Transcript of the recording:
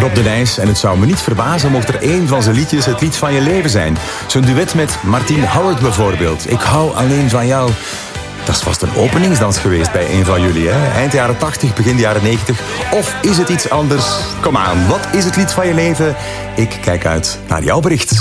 Rob de Nijs en het zou me niet verbazen mocht er één van zijn liedjes het lied van je leven zijn. Zo'n duet met Martine Howard bijvoorbeeld. Ik hou alleen van jou. Dat is vast een openingsdans geweest bij een van jullie, hè? Eind jaren 80, begin jaren 90. Of is het iets anders? Kom aan, wat is het lied van je leven? Ik kijk uit naar jouw bericht.